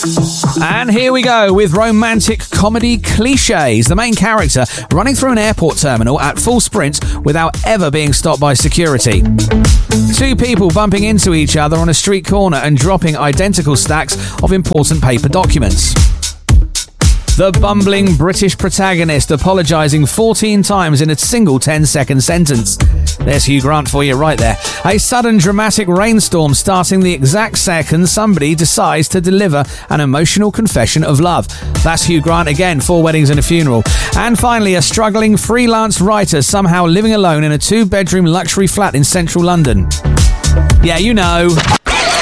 And here we go with romantic comedy cliches. The main character running through an airport terminal at full sprint without ever being stopped by security. Two people bumping into each other on a street corner and dropping identical stacks of important paper documents. The bumbling British protagonist apologising 14 times in a single 10-second sentence. There's Hugh Grant for you right there. A sudden dramatic rainstorm starting the exact second somebody decides to deliver an emotional confession of love. That's Hugh Grant again, 4 Weddings and a Funeral. And finally, a struggling freelance writer somehow living alone in a 2-bedroom luxury flat in central London. Yeah, you know.